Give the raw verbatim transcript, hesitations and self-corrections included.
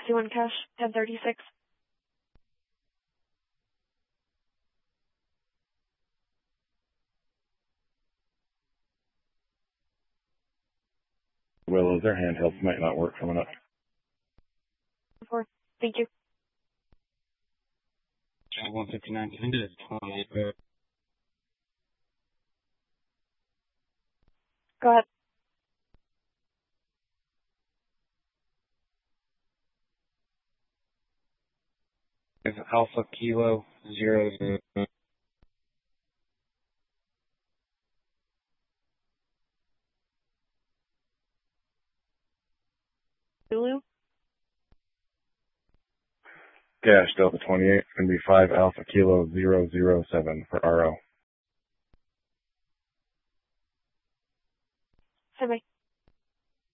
C one Cash, ten thirty-six. Will, their handhelds might not work coming up. Four. Thank you. one fifty-nine, can I get a twenty-eight? Go ahead. Is Alpha Kilo zero zero. Zulu. Cash Delta twenty-eight, it's going to be five Alpha Kilo zero zero seven for R O.